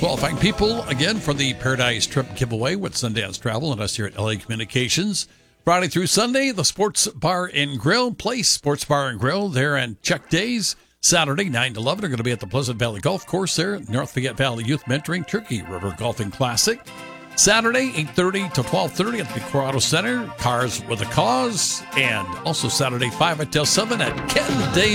Qualifying people, again, for the Paradise Trip giveaway with Sundance Travel and us here at LA Communications. Friday through Sunday, the Sports Bar and Grill Place, Sports Bar and Grill, there on check days. Saturday, 9 to 11, are going to be at the Pleasant Valley Golf Course there, North Fayette Valley Youth Mentoring Turkey River Golfing Classic. Saturday, 8:30 to 12:30 at the Corrado Center, Cars with a Cause. And also Saturday, 5 until 7 at Ken Day